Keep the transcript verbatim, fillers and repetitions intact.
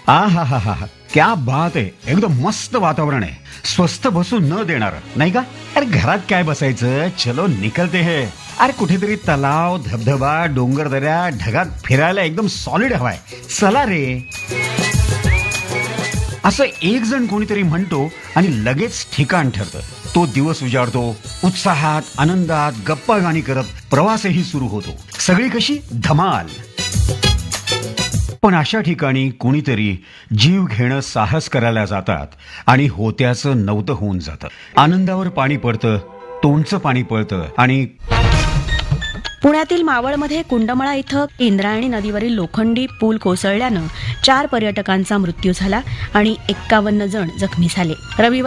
आ हा हा हा हा, क्या बात आहे. एकदम मस्त वातावरण आहे. स्वस्थ बसू न देणार नाही का. अरे घरात काय बसायचं, चलो निकलते है. अरे कुठेतरी तलाव, धबधबा, डोंगर दऱ्या, ढगात फिरायला एकदम सॉलिड हवाय. चला रे. असं एक जण कोणीतरी म्हणतो आणि लगेच ठिकाण ठरतं. तो दिवस उजाडतो. उत्साहात, आनंदात, गप्पा गाणी करत प्रवासही सुरू होतो. सगळी कशी धमाल. पण अशा ठिकाणी कोणीतरी जीव घेणं साहस करायला जातात आणि होत्याचं नव्हतं होऊन जातं. आनंदावर पाणी पडतं, तोंडचं पाणी पळतं आणि पुण्यातील मावळमध्ये कुंडमळा इथं इंद्रायणी नदीवरील लोखंडी पूल कोसळल्यानं चार पर्यटकांचा मृत्यू झाला आणि एक्कावन्न जण जखमी झाले. रविवार